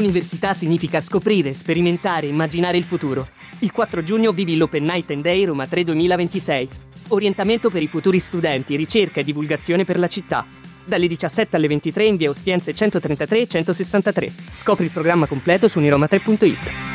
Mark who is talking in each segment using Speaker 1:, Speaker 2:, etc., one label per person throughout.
Speaker 1: all'università significa scoprire, sperimentare, immaginare il futuro. Il 4 giugno vivi l'Open Night and Day Roma 3 2026. Orientamento per i futuri studenti, ricerca e divulgazione per la città. Dalle 17 alle 23 in via Ostiense 133 e 163. Scopri il programma completo su uniroma3.it.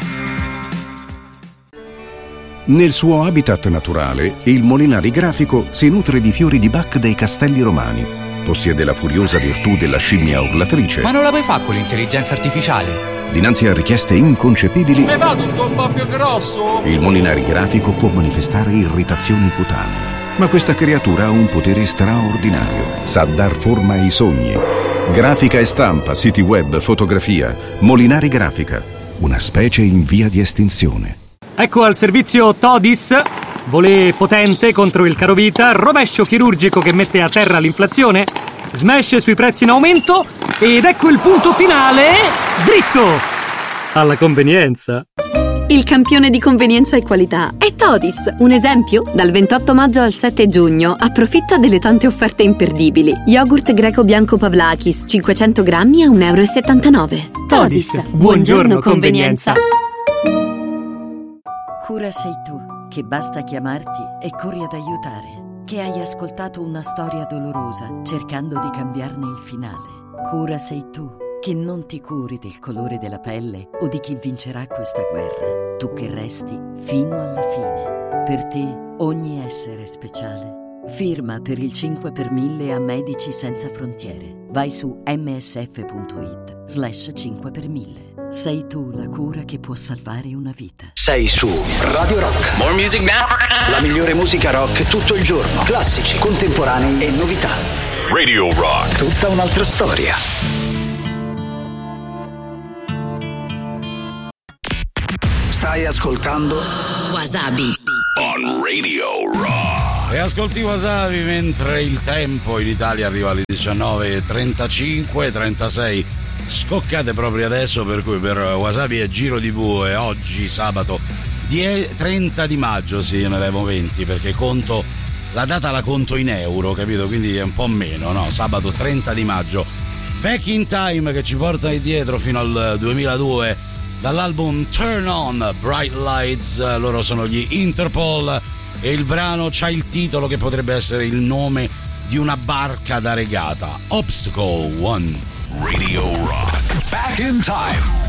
Speaker 2: Nel suo habitat naturale, il Molinari Grafico si nutre di fiori di Bach dei Castelli Romani. Possiede la furiosa virtù della scimmia urlatrice.
Speaker 3: Ma non la puoi fare con l'intelligenza artificiale?
Speaker 2: Dinanzi a richieste inconcepibili,
Speaker 4: mi fa tutto un po' più grosso?
Speaker 2: Il Molinari Grafico può manifestare irritazioni cutanee. Ma questa creatura ha un potere straordinario. Sa dar forma ai sogni. Grafica e stampa, siti web, fotografia. Molinari Grafica, una specie in via di estinzione.
Speaker 5: Ecco al servizio Todis. Volé potente contro il carovita, rovescio chirurgico che mette a terra l'inflazione, smash sui prezzi in aumento ed ecco il punto finale, dritto! Alla convenienza.
Speaker 6: Il campione di convenienza e qualità è Todis. Un esempio? Dal 28 maggio al 7 giugno approfitta delle tante offerte imperdibili. Yogurt greco bianco Pavlakis 500 grammi a €1,79. Todis. Buongiorno convenienza.
Speaker 7: Cura sei tu, che basta chiamarti e corri ad aiutare, che hai ascoltato una storia dolorosa cercando di cambiarne il finale. Cura sei tu, che non ti curi del colore della pelle o di chi vincerà questa guerra, tu che resti fino alla fine. Per te ogni essere è speciale. Firma per il 5 per 1000 a Medici Senza Frontiere. Vai su msf.it/5 per 1000. Sei tu la cura che può salvare una vita.
Speaker 8: Sei su Radio Rock.
Speaker 9: More music now.
Speaker 8: La migliore musica rock tutto il giorno. Classici, contemporanei e novità.
Speaker 9: Radio Rock.
Speaker 8: Tutta un'altra storia. Stai ascoltando
Speaker 9: Wasabi on Radio Rock.
Speaker 10: E ascolti Wasabi mentre il tempo in Italia arriva alle 19:35, 36 scoccate proprio adesso, per cui per Wasabi è Giro di Bue oggi sabato 30 di maggio, sì, ne levo 20 perché conto la data, la conto in euro, capito? Quindi è un po' meno, no? Sabato 30 di maggio. Back in Time che ci porta indietro fino al 2002 dall'album Turn On Bright Lights. Loro sono gli Interpol e il brano c'ha il titolo che potrebbe essere il nome di una barca da regata, Obstacle One.
Speaker 9: Radio Rock. Back in Time.